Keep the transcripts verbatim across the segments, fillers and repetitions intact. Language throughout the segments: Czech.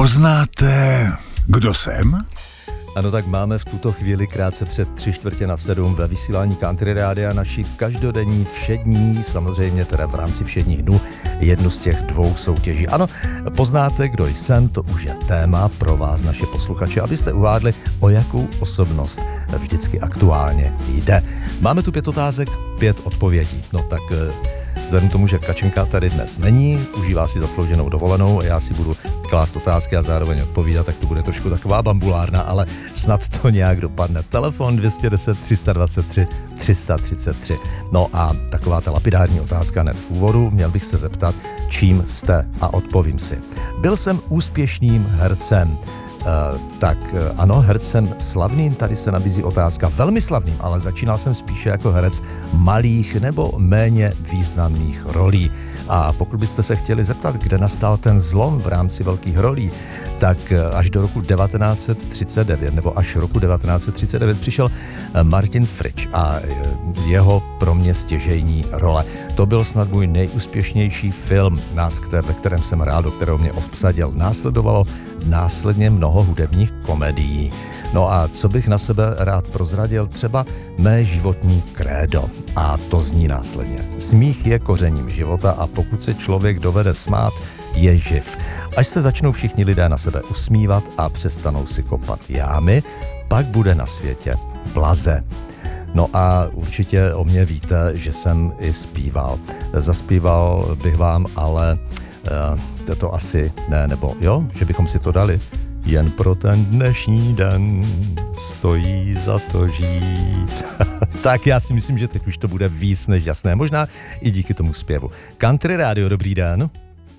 Poznáte, kdo jsem? Ano, tak máme v tuto chvíli krátce před tři čtvrtě na sedm ve vysílání Country Rádia naši každodenní všední, samozřejmě teda v rámci všedních dnů, jednu z těch dvou soutěží. Ano, poznáte, kdo jsem, to už je téma pro vás, naše posluchače, abyste uvádli, o jakou osobnost vždycky aktuálně jde. Máme tu pět otázek, pět odpovědí. No tak vzhledem tomu, že Kačenka tady dnes není, užívá si zaslouženou dovolenou a já si budu klást otázky a zároveň odpovídat, tak to bude trošku taková bambulárna, ale snad to nějak dopadne. Telefon dvě stě deset, tři sta dvacet tři, tři sta třicet tři. No a taková ta lapidární otázka hned v úvodu, měl bych se zeptat, čím jste, a odpovím si. Byl jsem úspěšným hercem. Uh, tak uh, ano, hercem slavným, tady se nabízí otázka velmi slavným, ale začínal jsem spíše jako herec malých nebo méně významných rolí. A pokud byste se chtěli zeptat, kde nastal ten zlom v rámci velkých rolí, tak uh, až do roku devatenáct set třicet devět, nebo až roku devatenáct set třicet devět přišel uh, Martin Fritsch a uh, jeho pro mě stěžejní role. To byl snad můj nejúspěšnější film, ve kterém jsem hrál, do kterého mě obsadil. Následovalo následně mnoho hudebních komedií. No a co bych na sebe rád prozradil, třeba mé životní krédo. A to zní následně. Smích je kořením života a pokud se člověk dovede smát, je živ. Až se začnou všichni lidé na sebe usmívat a přestanou si kopat jámy, pak bude na světě blaze. No a určitě o mě víte, že jsem i zpíval. Zaspíval bych vám, ale uh, to asi ne, nebo jo, že bychom si to dali. Jen pro ten dnešní den stojí za to žít. Tak já si myslím, že teď už to bude víc než jasné. Možná i díky tomu zpěvu. Country Radio, dobrý den.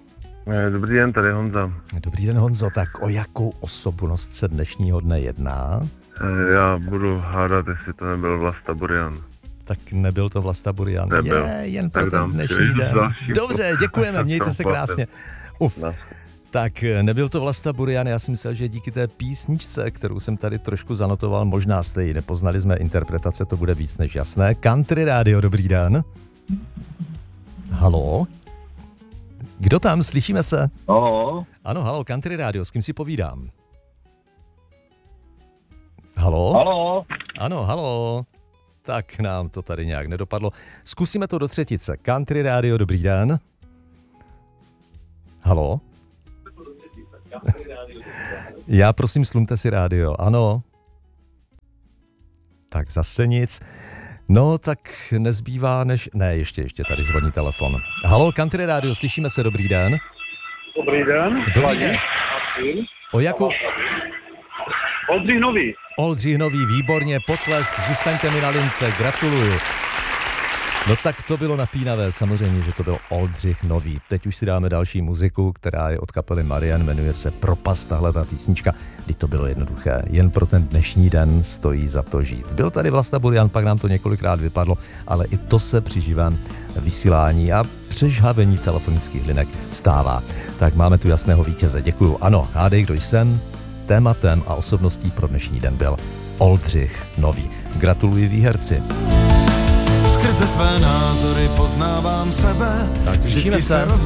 Dobrý den, tady Honza. Dobrý den, Honzo. Tak o jakou osobnost se dnešního dne jedná? Já budu hádat, jestli to nebyl Vlasta Burian. Tak nebyl to Vlasta Burian. Nebyl. Je, jen pro ten dnešní den. Dobře, děkujeme, mějte se krásně. Uf. Tak nebyl to Vlasta Burian, já si myslel, že díky té písničce, kterou jsem tady trošku zanotoval, možná jste ji nepoznali z mé interpretace, to bude víc než jasné. Country Radio, dobrý den. Haló? Kdo tam, slyšíme se? Haló? Ano, haló, Country Radio, s kým si povídám? Haló? Haló? Ano, haló. Tak nám to tady nějak nedopadlo. Zkusíme to do třetice. Country Radio, dobrý den. Haló? Já prosím, slumte si rádio, ano. Tak zase nic. No, tak nezbývá než... Ne, ještě, ještě tady zvoní telefon. Haló, Country Radio, slyšíme se, dobrý den. Dobrý den. Dobrý den. O jakou... Oldřich Nový. Oldřich Nový, výborně, potlesk, zůstaňte mi na lince, gratuluju. No tak to bylo napínavé, samozřejmě, že to byl Oldřich Nový. Teď už si dáme další muziku, která je od kapely Marian, jmenuje se Propast, tahle ta písnička, kdy to bylo jednoduché. Jen pro ten dnešní den stojí za to žít. Byl tady Vlasta Burian, pak nám to několikrát vypadlo, ale i to se při živém vysílání a přežhavení telefonických linek stává. Tak máme tu jasného vítěze, děkuju. Ano, hádej, kdo jsem. Tématem a osobností pro dnešní den byl Oldřich Nový. Gratuluji výherci. Skrze tvé názory poznávám sebe. Tak slyšíme se.